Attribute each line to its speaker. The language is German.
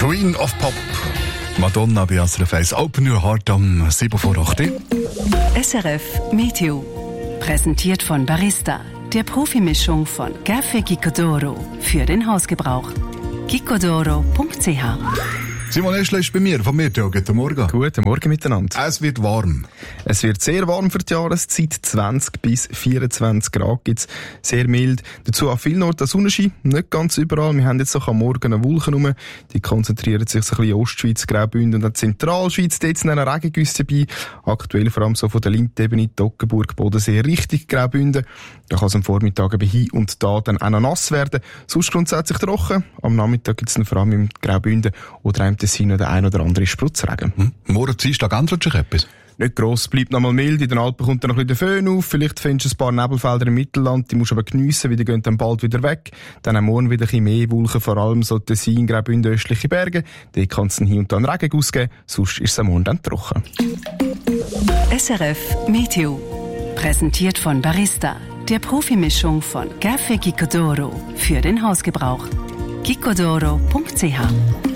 Speaker 1: Queen of Pop. Madonna bei SRF 1 Open Your Heart am 7 vor 8.
Speaker 2: SRF Meteo. Präsentiert von Barista, der Profimischung von Café Gicodoro für den Hausgebrauch. gicodoro.ch.
Speaker 1: Simon Eschle ist bei mir, von Meteo. Guten Morgen.
Speaker 3: Guten Morgen miteinander.
Speaker 1: Es wird warm.
Speaker 3: Es wird sehr warm für die Jahreszeit. 20 bis 24 Grad gibt's. Sehr mild. Dazu an vielen Orten Sonnenschein. Nicht ganz überall. Wir haben jetzt auch am Morgen eine Wolke rum. Die konzentrieren sich so ein bisschen in Ostschweiz, Graubünden und Zentralschweiz. Dort sind eine Regengüsse dabei. Aktuell vor allem so von der Lindebene, Toggenburg, Bodensee, Richtung Graubünden. Da kann es am Vormittag eben hin und da dann auch noch nass werden. Sonst grundsätzlich trocken. Am Nachmittag gibt's dann vor allem im Graubünden oder im Tessin der ein oder andere Spritzregen.
Speaker 1: Morgen Dienstag ändert sich etwas?
Speaker 3: Nicht gross, bleibt noch mal mild. In den Alpen kommt dann noch ein bisschen der Föhn auf. Vielleicht findest du ein paar Nebelfelder im Mittelland. Die musst du aber geniessen, weil die gehen dann bald wieder weg. Dann am Morgen wieder ein bisschen mehr Wolken, vor allem so Tessin, Graubünden, östliche Berge. Dort kann es dann hier und da einen Regen ausgeben. Sonst ist es am Morgen dann trocken.
Speaker 2: SRF Meteo. Präsentiert von Barista, der Profimischung von Café Gicodoro für den Hausgebrauch. gicodoro.ch.